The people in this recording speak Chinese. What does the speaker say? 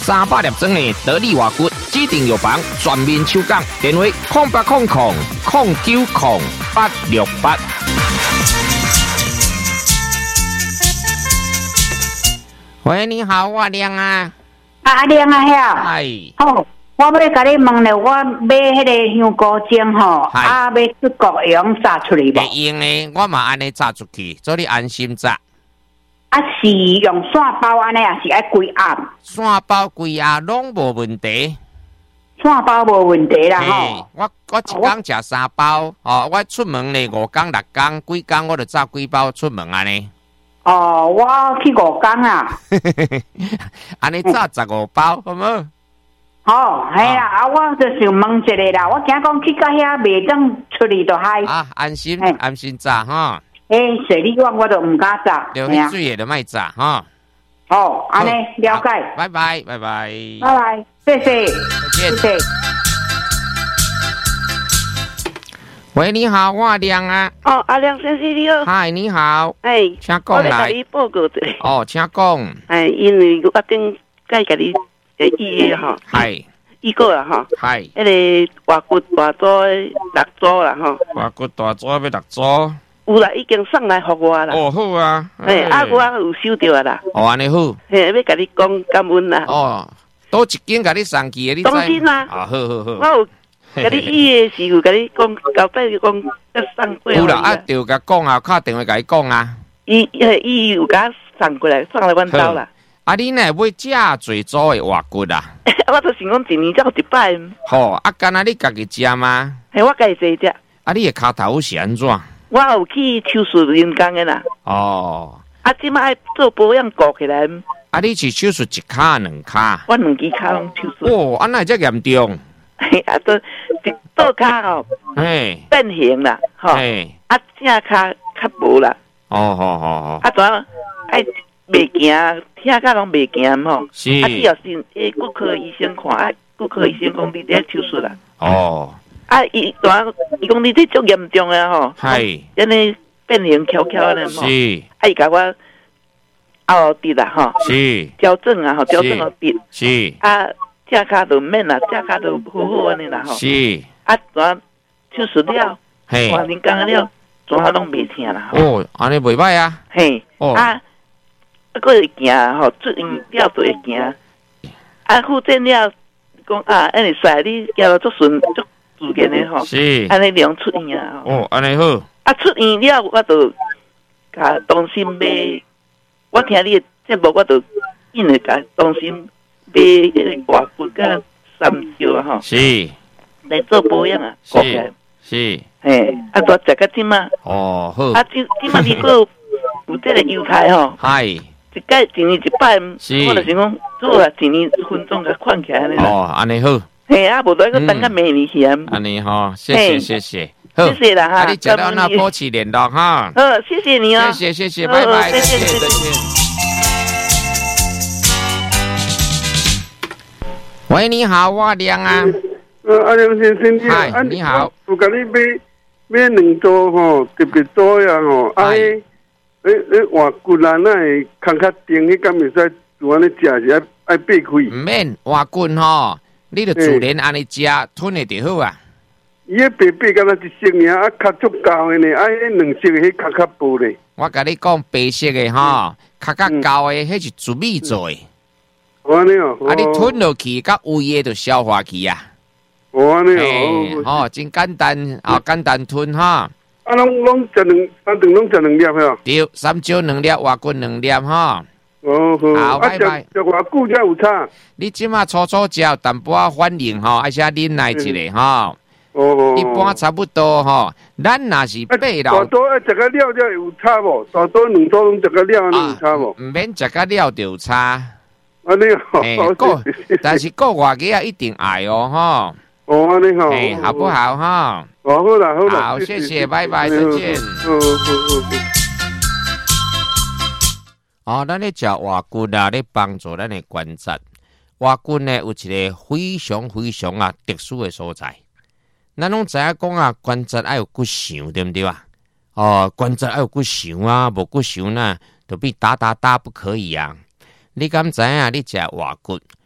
300粒装的得力活骨，指定药房全面抽奖，电话0800090868。喂，你好，我亮啊。 阿亮啊，遐。 哎。 好，我要甲你问咧，我买迄个香菇精吼，要出国会用炸出来无？ 会用诶，我嘛安尼炸出去，做你安心炸。 是用线包安尼，也是爱规盒？ 线包规盒拢无问题。 线包无问题啦吼。 我一工食3包，哦，我出门咧5工6工，几工我就炸几包出门安尼。 哦，我去5工啊。 安尼炸15包，好无？ 好，系啦，我就想问一个啦，我惊讲去到遐袂当出去就嗨。 啊，安心炸哈。 水利网我都唔敢炸， 流血水也都卖炸哈。 哦，安尼了解。 拜拜，拜拜， 拜拜，谢谢， 再见。 谢谢。 喂，你好，我亮啊。 哦，阿亮先生你好。 嗨，你好。 哎， 请讲来。 我来甲你报告一下。 哦，请讲。 哎，因为我顶该甲你预约哈。 系。 预告啦哈。 系。 迄个活骨大组6组啦哈。 活骨大组要6组。 有啦，已经送来给我啦。 哦，好啊。 啊，我有收到啦。 哦，安尼好。 嘿，要甲你讲感恩啦。 哦，多一间甲你送去的，你知？ 当然啦。 啊，好好好。 我有甲你预约时有甲你讲，交代你讲要送过来。 有啦，啊，就甲讲啊，敲电话甲伊讲啊。 伊有甲送过来，送来阮兜啦。 啊，你呢要遮最早的活骨啊？ 我都想讲一年才有一摆。 好，啊，干那你家己食吗？ 嘿，我家己食。 啊，你的骹头是安怎？ 我有去手术人工的啦。 哦。 啊，即摆爱做保养顾起来。 啊，你是手术一骹2骹？ 我2支骹拢手术。 哦，安那遮严重？ 嘿，啊，都一倒骹吼，变形啦，吼。啊，正骹较无啦。 哦，好好好。 啊，怎爱袂行，听骹拢袂行吼。 是。 啊，只要是骨科医生看，啊，骨科医生讲你在手术啦。 哦。 啊，伊讲你这足严重的吼， 系， 安尼变形翘翘的吼， 是， 啊，伊甲我凹直啦吼， 是， 矫正啊吼，矫正好直， 是， 啊，正骹都免啦，正骹都好好安尼啦吼， 是， 啊，怎手术了， 嘿， 换人工了，怎拢袂疼啦， 哦，安尼袂歹啊， 嘿，啊，佫会行吼，出院了就会行，啊，复诊了，讲啊，安尼使你行了足顺足。自然的吼， 是， 安尼量出院啊！ 哦，安尼好。 啊，出院了，我就甲中心买。我听你的节目，我就印来甲中心买迄个活骨甲3烧啊吼。 是。 来做保养啊， 是。是。 嘿，啊，都食到即嘛。 哦，好。 啊，即嘛你佫有这个优待吼。 系。 一年一摆，我就想讲做啊，一年分钟甲款起来咧。 哦，安尼好。 嘿啊，无在个等到明年去啊。 安尼吼，谢谢谢谢， 谢谢啦哈。 啊，你接到那保持联络哈。 谢谢你哦。 谢谢谢谢，拜拜，再见再见。喂，你好，我亮啊。 阿亮先生， 嗨，你好。 我甲你买2组吼，特别多呀吼。活骨啦，那会空较重，迄敢袂使就安尼食是爱掰开。 唔免活骨吼。你著自然安尼食，吞的就好啊。 伊迄白敢若一色尔，啊，较足够的呢。啊，迄2色的迄较薄咧。 我甲你讲，白色的吼，较厚的，迄是糯米做的。 安尼哦。 啊，你吞落去，甲胃的就消化去啊。 安尼哦。 哦，真简单，啊，简单吞哈。 啊，拢食3顿拢食2粒吼。 对，3少2粒，活骨2粒哈。 哦好， 好，拜拜。 食偌久才有差？ 你即马初食，淡薄反应吼，而且忍耐一下吼。 哦。 一般差不多吼，咱若是8老。 大多要食个了才有差无？大多2组拢食个了，安尼有差无？ 唔免食个了就有差。 安尼哦。 但是个外个啊一定爱哦吼。 哦，安尼吼。 好不好哈？ 哦，好啦好啦。 好，谢谢，拜拜，再见。咱咧食活骨啊，咧帮助咱的关节。活骨呢有一个非常非常特殊的所在。咱拢知影讲啊，关节爱有骨相，对不对啊？哦，关节爱有骨相啊，无骨相呢，就比打不可以啊。你敢知影？你食活骨，